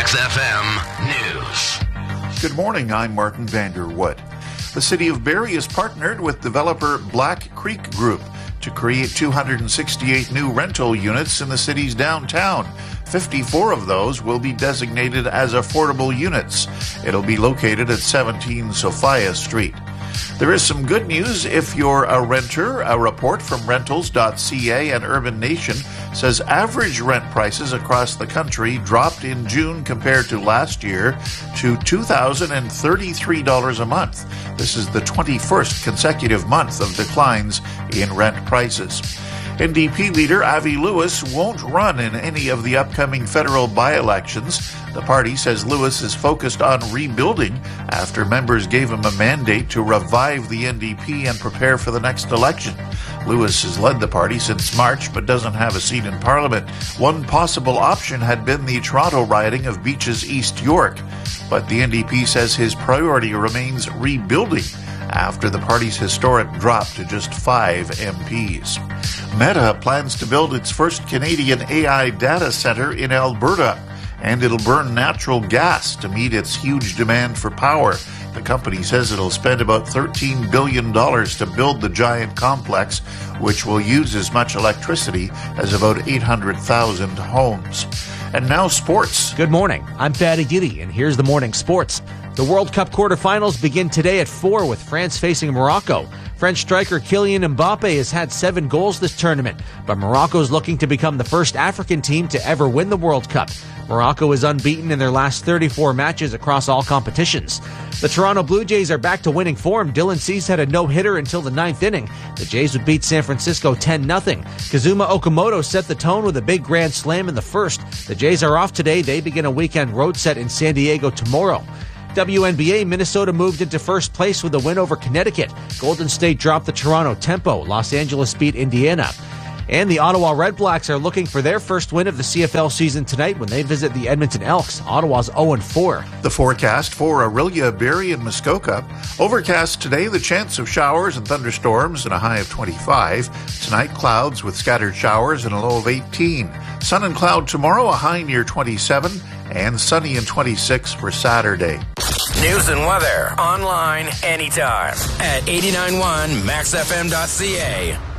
Max FM News. Good morning, I'm Martin Vanderwood. The City of Barrie has partnered with developer Black Creek Group to create 268 new rental units in the city's downtown. 54 of those will be designated as affordable units. It'll be located at 17 Sophia Street. There is some good news if you're a renter. A report from Rentals.ca and Urban Nation says average rent prices across the country dropped in June compared to last year to $2,033 a month. This is the 21st consecutive month of declines in rent prices. NDP leader Avi Lewis won't run in any of the upcoming federal by-elections. The party says Lewis is focused on rebuilding after members gave him a mandate to revive the NDP and prepare for the next election. Lewis has led the party since March but doesn't have a seat in Parliament. One possible option had been the Toronto riding of Beaches East York, but the NDP says his priority remains rebuilding after the party's historic drop to just 5 MPs. Meta plans to build its first Canadian AI data center in Alberta, and it'll burn natural gas to meet its huge demand for power. The company says it'll spend about $13 billion to build the giant complex, which will use as much electricity as about 800,000 homes. And now sports. Good morning. I'm Fatty Giddy, and here's the morning sports. The World Cup quarterfinals begin today at 4 with France facing Morocco. French striker Kylian Mbappe has had 7 goals this tournament, but Morocco is looking to become the first African team to ever win the World Cup. Morocco is unbeaten in their last 34 matches across all competitions. The Toronto Blue Jays are back to winning form. Dylan Cease had a no-hitter until the 9th inning. The Jays would beat San Francisco 10-0. Kazuma Okamoto set the tone with a big grand slam in the first. The Jays are off today. They begin a weekend road set in San Diego tomorrow. WNBA, Minnesota moved into first place with a win over Connecticut. Golden State dropped the Toronto Tempo. Los Angeles beat Indiana. And the Ottawa Red Blacks are looking for their first win of the CFL season tonight when they visit the Edmonton Elks. Ottawa's 0-4. The forecast for Orillia, Barrie, and Muskoka. Overcast today, the chance of showers and thunderstorms and a high of 25. Tonight, clouds with scattered showers and a low of 18. Sun and cloud tomorrow, a high near 27. And sunny and 26 for Saturday. News and weather online anytime at 89.1maxfm.ca.